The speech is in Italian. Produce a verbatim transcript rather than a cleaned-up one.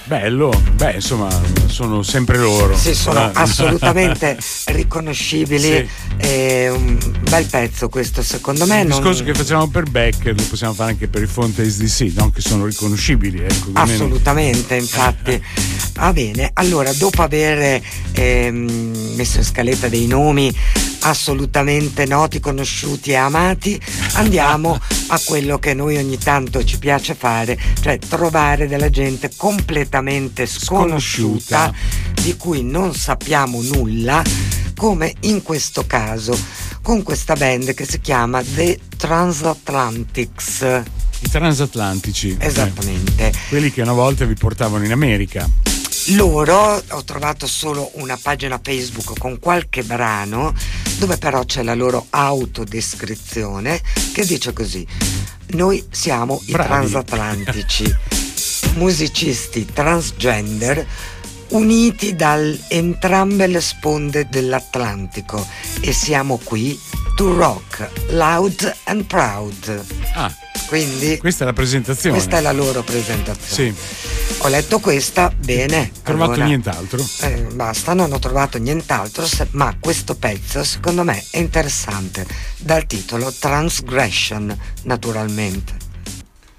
Bello, beh, insomma, sono sempre loro. Sì, sono ah. assolutamente riconoscibili. Sì. È un bel pezzo questo, secondo me. Il non... discorso che facciamo per Beck lo possiamo fare anche per i Fontaines D C, no? Che sono riconoscibili. Ecco, assolutamente, infatti. Va bene, allora, dopo aver ehm, messo in scaletta dei nomi assolutamente noti, conosciuti e amati, andiamo a quello che noi ogni tanto ci piace fare, cioè trovare della gente completamente sconosciuta, sconosciuta. Di cui non sappiamo nulla, come in questo caso con questa band che si chiama The Transatlantics. I transatlantici. Esattamente. Eh, quelli che una volta vi portavano in America. Loro, ho trovato solo una pagina Facebook con qualche brano, dove però c'è la loro autodescrizione che dice così: noi siamo Bravi. i transatlantici, musicisti transgender uniti da entrambe le sponde dell'Atlantico, e siamo qui to rock loud and proud. Ah, quindi questa è la presentazione. Questa è la loro presentazione. Sì. Ho letto questa, bene. Trovato allora, nient'altro. Eh, basta, non ho trovato nient'altro, se, ma questo pezzo secondo me è interessante, dal titolo Transgression, naturalmente.